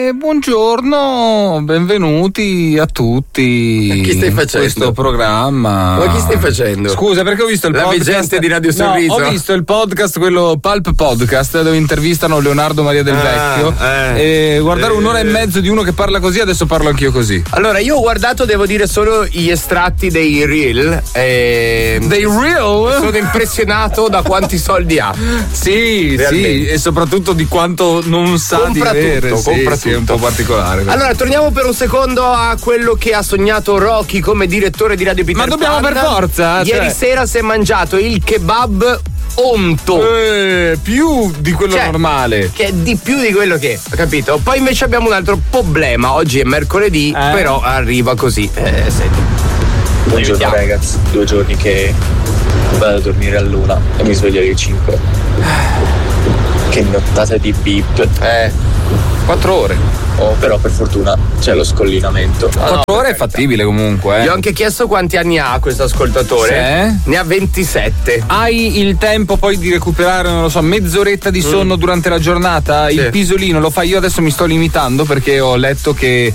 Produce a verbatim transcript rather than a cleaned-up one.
E buongiorno, benvenuti a tutti. Chi stai facendo? Questo programma. Ma chi stai facendo? Scusa, perché ho visto il La podcast. La vigente di Radio Sorriso. No, ho visto il podcast, quello Pulp Podcast, dove intervistano Leonardo Maria Del Vecchio. Ah, eh, e guardare eh, un'ora e mezzo di uno che parla così, adesso parlo anch'io così. Allora, io ho guardato, devo dire, solo gli estratti dei reel. E... Dei reel? Sono impressionato da quanti soldi ha. Sì, sì, e soprattutto di quanto non sa compra di avere. tutto, sì, compra sì, tutto. È un po' particolare. Allora, torniamo per un secondo a quello che ha sognato Rocky come direttore di Radio Peter Ma dobbiamo Pan. per forza? Ieri cioè... sera si è mangiato il kebab onto. Eh, più di quello cioè, normale. Che è di più di quello che, capito? Poi invece abbiamo un altro problema. Oggi è mercoledì, eh. però arriva così. Eh, senti. Buongiorno ragazzi, due giorni che vado a dormire all'una e mi sveglio alle cinque. Che nottata di beep. Eh, Quattro ore. Oh, però per fortuna c'è lo scollinamento. Quattro no, ore è fattibile comunque. Eh. Gli ho anche chiesto quanti anni ha questo ascoltatore. Sì. Ne ha ventisette. Hai il tempo poi di recuperare, non lo so, mezz'oretta di sonno mm. durante la giornata? Sì. Il pisolino lo fai, io adesso mi sto limitando perché ho letto che